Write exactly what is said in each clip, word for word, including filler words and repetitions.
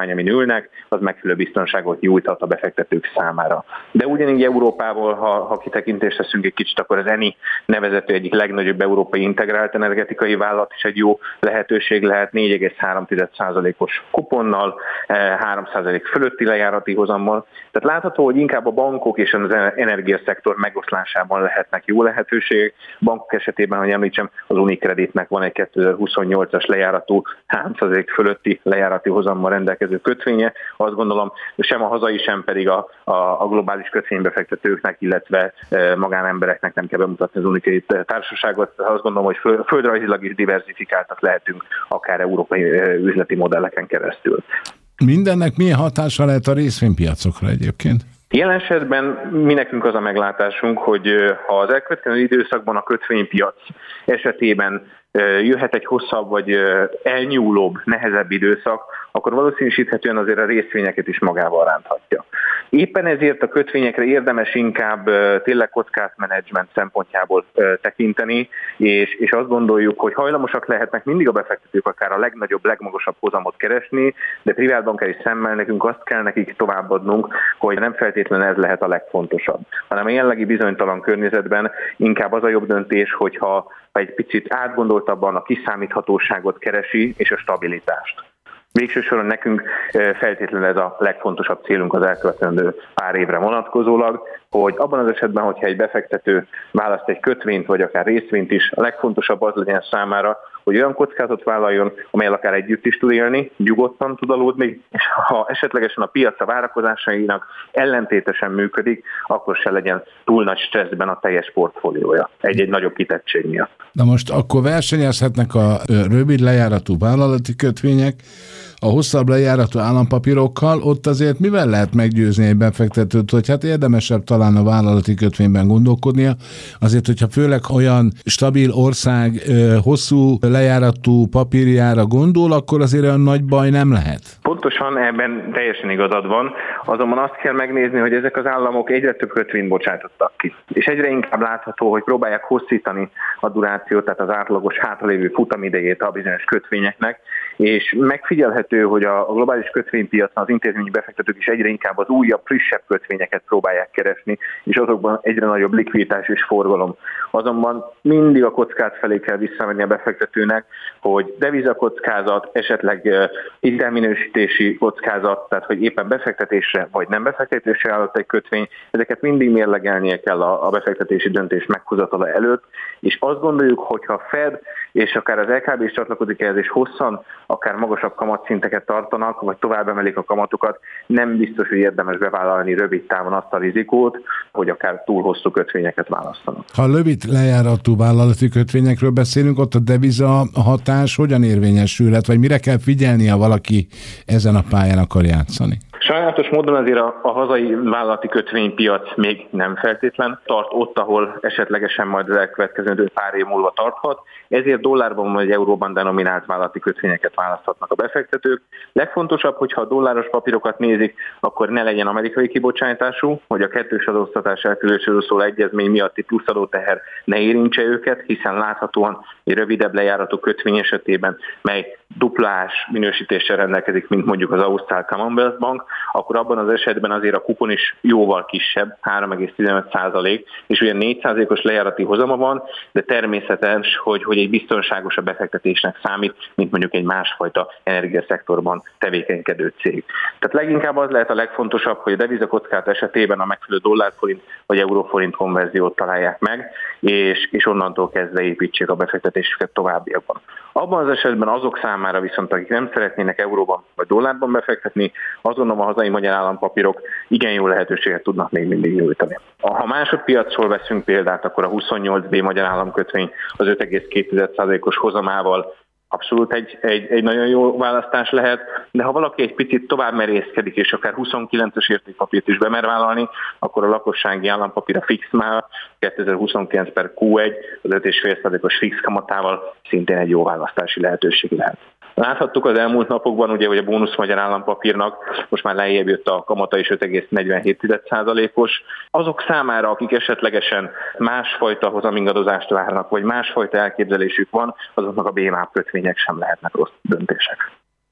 tartomány, amin ülnek, az megfelelő biztonságot nyújthat a befektetők számára. De ugyanígy Európából, ha, ha kitekintést teszünk egy kicsit, akkor az ENI nevezető egyik legnagyobb európai integrált energetikai vállalat is egy jó lehetőség lehet, négy egész három százalékos kuponnal, három százalék fölötti lejárati hozammal. Tehát látható, hogy inkább a bankok és az energiaszektor megoszlásában lehetnek jó lehetőségek. Bankok esetében, hogy említsem, az Unicreditnek van egy kétezer-huszonnyolcas lejáratú három százalék fölötti lejárati hozammal rendelkező kötvénye. Azt gondolom, sem a hazai, sem pedig a, a, a globális kötvénybefektetőknek, illetve e, magánembereknek nem kell bemutatni az Unicredit társaságot. Azt gondolom, hogy föl, földrajzilag is diversifikáltak lehetünk, akár európai e, üzleti modelleken keresztül. Mindennek milyen hatása lehet a részvénypiacokra egyébként? Jelen esetben mi nekünk az a meglátásunk, hogy ha az elkövetkező időszakban a kötvénypiac esetében jöhet egy hosszabb vagy elnyúlóbb, nehezebb időszak, akkor valószínűsíthetően azért a részvényeket is magával ránthatja. Éppen ezért a kötvényekre érdemes inkább tényleg kockázatmenedzsment szempontjából tekinteni, és, és azt gondoljuk, hogy hajlamosak lehetnek mindig a befektetők akár a legnagyobb, legmagasabb hozamot keresni, de privátbankári szemmel nekünk azt kell nekik továbbadnunk, hogy nem feltétlenül ez lehet a legfontosabb, hanem a jelenlegi bizonytalan környezetben inkább az a jobb döntés, hogyha egy picit átgondoltabban a kiszámíthatóságot keresi és a stabilitást. Végső soron nekünk feltétlenül ez a legfontosabb célunk az elkövetkezendő pár évre vonatkozólag, hogy abban az esetben, hogyha egy befektető választ egy kötvényt, vagy akár részvényt is, a legfontosabb az legyen számára, hogy olyan kockázatot vállaljon, amelyel akár együtt is tud élni, nyugodtan tud aludni, és ha esetlegesen a piac a várakozásainak ellentétesen működik, akkor se legyen túl nagy stresszben a teljes portfóliója egy-egy nagyobb kitettség miatt. Na most akkor versenyezhetnek a rövid lejáratú vállalati kötvények a hosszabb lejáratú állampapírokkal, ott azért mivel lehet meggyőzni egy befektetőt, hogy hát érdemesebb talán a vállalati kötvényben gondolkodnia, azért, hogyha főleg olyan stabil ország hosszú lejáratú papírjára gondol, akkor azért olyan nagy baj nem lehet. Pontosan, ebben teljesen igazad van, azonban azt kell megnézni, hogy ezek az államok egyre több kötvényt bocsátottak ki. És egyre inkább látható, hogy próbálják hosszítani a durációt, tehát az átlagos hátralévő futamidejét a bizonyos kötvényeknek, és megfigyelhető, hogy a globális kötvénypiacon az intézményi befektetők is egyre inkább az újabb, frissebb kötvényeket próbálják keresni, és azokban egyre nagyobb likviditás és forgalom. Azonban mindig a kockázat felé kell visszamenni a befektetőnek, hogy devizakockázat, esetleg hitelminősítési kockázat, tehát hogy éppen befektetésre vagy nem befektetésre állott egy kötvény, ezeket mindig mérlegelnie kell a, a befektetési döntés meghozatala előtt, és azt gondoljuk, hogyha a Fed és akár az é ká bé is csatlakozik ehhez, és hosszan akár magasabb kamatszinteket tartanak, vagy tovább emelik a kamatokat, nem biztos, hogy érdemes bevállalni rövid távon azt a rizikót, hogy akár túl hosszú kötvényeket választanak. Ha rövid lejáratú vállalati kötvényekről beszélünk, ott a deviza hatás hogyan érvényesülhet, vagy mire kell figyelni, ha valaki ezen a pályán akar játszani? Sajnálatos módon azért a, a hazai vállalati kötvénypiac még nem feltétlen tart ott, ahol esetlegesen majd az elkövetkező pár év múlva tarthat, ezért dollárban vagy euróban denominált vállalati kötvényeket választhatnak a befektetők. Legfontosabb, hogyha a dolláros papírokat nézik, akkor ne legyen amerikai kibocsátású, hogy a kettős adóztatás elkerüléséről szóló egyezmény miatti pluszadóteher ne érintse őket, hiszen láthatóan egy rövidebb lejáratú kötvény esetében, mely duplás minősítéssel rendelkezik, mint mondjuk az Ausztrál Commonwealth Bank, akkor abban az esetben azért a kupon is jóval kisebb, három egész tizenöt százalék, és ugye négy százalékos lejárati hozama van, de természetes, hogy, hogy egy biztonságosabb befektetésnek számít, mint mondjuk egy másfajta energiaszektorban tevékenykedő cég. Tehát leginkább az lehet a legfontosabb, hogy a devizakockázat esetében a megfelelő dollárforint vagy euróforint konverziót találják meg, és, és onnantól kezdve építsék a befektetésüket továbbiakban. Abban az esetben azok számára viszont, akik nem szeretnének euróban vagy dollárban befektetni, azt gondolom a hazai magyar állampapírok igen jó lehetőséget tudnak még mindig nyújtani. Ha másodpiacról veszünk példát, akkor a huszonnyolc bé magyar államkötvény az öt egész két százalékos hozamával abszolút egy, egy, egy nagyon jó választás lehet, de ha valaki egy picit tovább merészkedik, és akár huszonkilences értékpapírt is bemer vállalni, akkor a lakossági állampapír a Fixmál kétezer-huszonkilenc per kú egy az öt egész öt százalékos fix kamatával szintén egy jó választási lehetőség lehet. Láthattuk az elmúlt napokban, ugye, hogy a bónusz magyar állampapírnak most már lejjebb jött a kamata is öt egész negyvenhét százalékos. Azok számára, akik esetlegesen másfajta hozamingadozást várnak, vagy másfajta elképzelésük van, azoknak a bé em á kötvények sem lehetnek rossz döntések.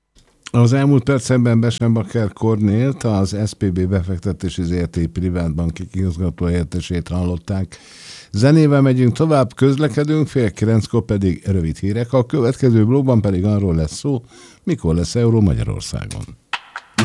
Az elmúlt percekben Besenbaker Kornélt, az es pé bé befektetési zé er té privátbanki igazgató helyettesét hallották. Zenével megyünk tovább, közlekedünk, fél kilenckor pedig rövid hírek, a következő blogban pedig arról lesz szó, mikor lesz euró Magyarországon.